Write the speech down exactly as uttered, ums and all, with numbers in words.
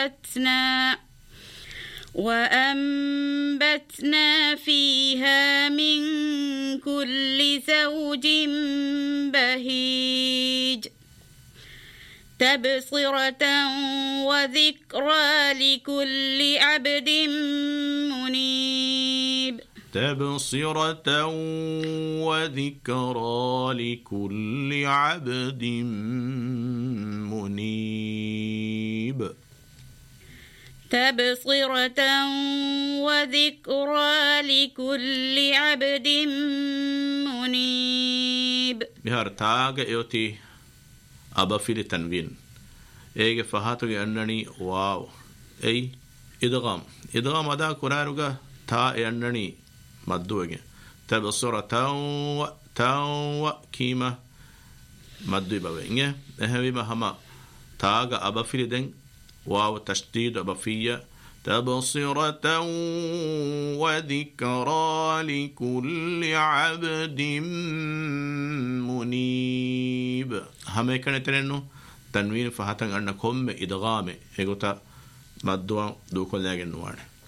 وأنبتنا فيها من كل زوج بهيج تبصرة وذكرى لكل عبد منيب تبصرة وذكرى لكل عبد منيب تبصرة وذكرى لكل عبد منيب بهار تاغ يوتي أبا في التنوين إيجي فهاتو أنني واو أي إدغام إدغام أدا كرارغا تا أنني مدوغي تبصرة تاو تاو كيما مدوي بوينه أهوي مهما تاغ أبا في الدن واو تشديد أبا فيا تبصرة وذكرى لكل عبد منيب هم كانت لأنه تنوين فهاتن أنكم إدغام إغتا مدوا دو كل نوار